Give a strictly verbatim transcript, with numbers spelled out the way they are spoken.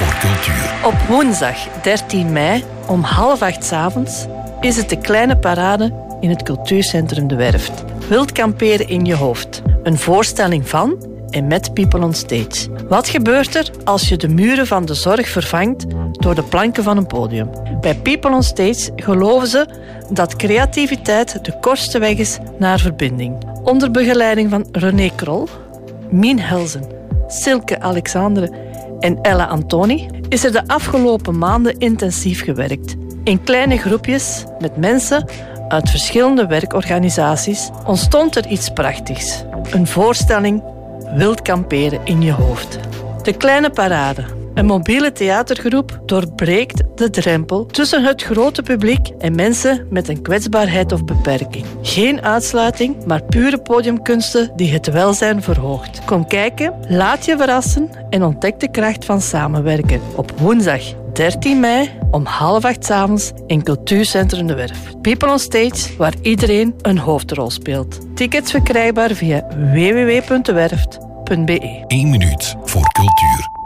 voor cultuur. Op woensdag dertien mei om half acht 's avonds is het de kleine parade in het cultuurcentrum De Werft. Wild kamperen in je hoofd. Een voorstelling van en met People on Stage. Wat gebeurt er als je de muren van de zorg vervangt door de planken van een podium? Bij People on Stage geloven ze dat creativiteit de kortste weg is naar verbinding. Onder begeleiding van René Krol, Mien Helzen, Silke Alexandre en Ella Antoni is er de afgelopen maanden intensief gewerkt. In kleine groepjes met mensen uit verschillende werkorganisaties ontstond er iets prachtigs. Een voorstelling Wild kamperen in je hoofd. De Kleine Parade, een mobiele theatergroep, doorbreekt de drempel tussen het grote publiek en mensen met een kwetsbaarheid of beperking. Geen uitsluiting, maar pure podiumkunsten die het welzijn verhoogt. Kom kijken, laat je verrassen en ontdek de kracht van samenwerken. Op woensdag dertien mei om half acht 's avonds in Cultuurcentrum De Werf. People on Stage, waar iedereen een hoofdrol speelt. Tickets verkrijgbaar via w w w punt de werft punt b e. Eén minuut voor cultuur.